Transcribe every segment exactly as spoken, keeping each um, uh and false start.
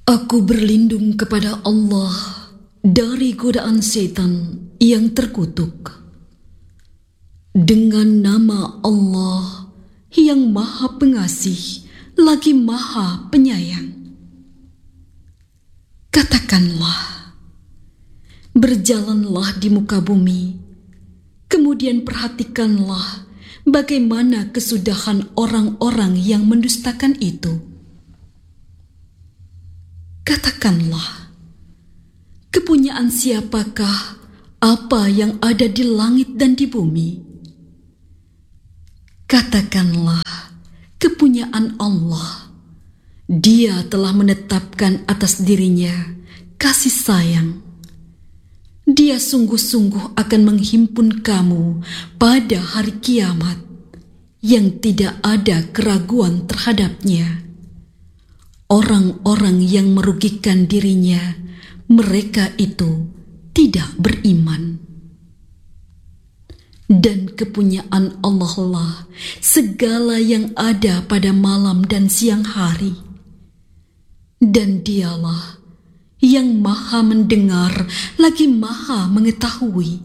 Aku berlindung kepada Allah dari godaan setan yang terkutuk. Dengan nama Allah yang Maha Pengasih lagi Maha Penyayang. Katakanlah, berjalanlah di muka bumi, kemudian perhatikanlah bagaimana kesudahan orang-orang yang mendustakan itu. Katakanlah, kepunyaan siapakah apa yang ada di langit dan di bumi? Katakanlah, kepunyaan Allah. Dia telah menetapkan atas dirinya kasih sayang. Dia sungguh-sungguh akan menghimpun kamu pada hari kiamat yang tidak ada keraguan terhadapnya. Orang-orang yang merugikan dirinya, mereka itu tidak beriman. Dan kepunyaan Allah lah segala yang ada pada malam dan siang hari. Dan dialah yang maha mendengar lagi maha mengetahui.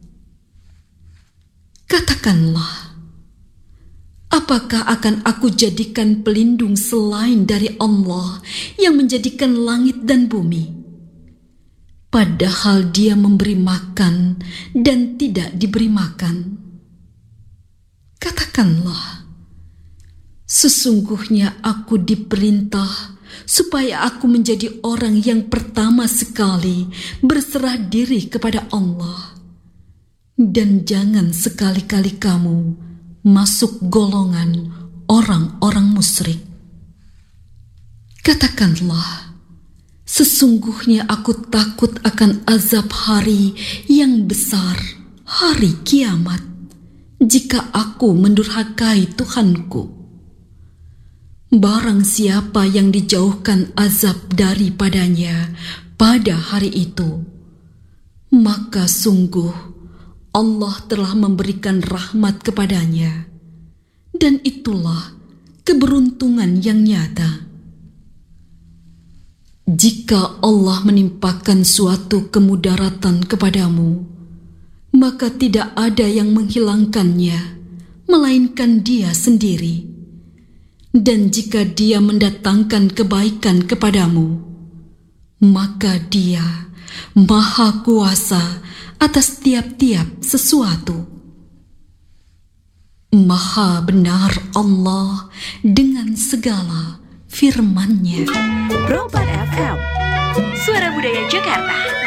Katakanlah, apakah akan aku jadikan pelindung selain dari Allah yang menjadikan langit dan bumi? Padahal Dia memberi makan dan tidak diberi makan. Katakanlah, sesungguhnya aku diperintah supaya aku menjadi orang yang pertama sekali berserah diri kepada Allah. Dan jangan sekali-kali kamu masuk golongan orang-orang musyrik. Katakanlah, sesungguhnya aku takut akan azab hari yang besar, hari kiamat, jika aku mendurhakai Tuhanku. Barang siapa yang dijauhkan azab daripadanya pada hari itu, maka sungguh Allah telah memberikan rahmat kepadanya, dan itulah keberuntungan yang nyata. Jika Allah menimpakan suatu kemudaratan kepadamu, maka tidak ada yang menghilangkannya, melainkan Dia sendiri. Dan jika Dia mendatangkan kebaikan kepadamu, maka Dia Maha Kuasa atas tiap-tiap sesuatu. Maha benar Allah dengan segala firman-Nya. Roban F M, Suara Budaya Jakarta.